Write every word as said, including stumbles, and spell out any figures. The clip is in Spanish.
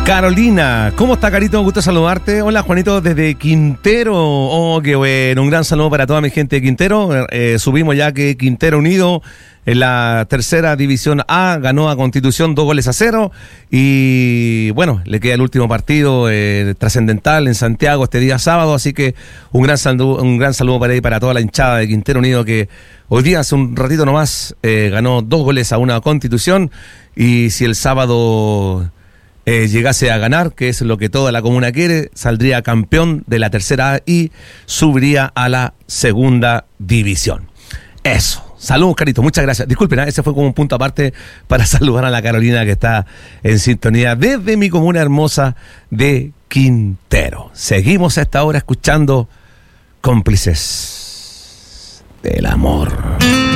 Carolina, ¿cómo está, Carito? Gusto saludarte. Hola, Juanito, desde Quintero. Oh, qué bueno. Un gran saludo para toda mi gente de Quintero. Eh, subimos ya que Quintero Unido en la tercera división A ganó a Constitución dos goles a cero. Y bueno, le queda el último partido eh, trascendental en Santiago este día sábado. Así que un gran saludo, un gran saludo para ahí, para toda la hinchada de Quintero Unido que hoy día, hace un ratito nomás, eh, ganó dos goles a una Constitución. Y si el sábado Eh, llegase a ganar, que es lo que toda la comuna quiere, saldría campeón de la tercera A y subiría a la segunda división. Eso. Saludos, Carito, muchas gracias. Disculpen, ¿eh? Ese fue como un punto aparte para saludar a la Carolina que está en sintonía desde mi comuna hermosa de Quintero. Seguimos a esta hora escuchando Cómplices del Amor.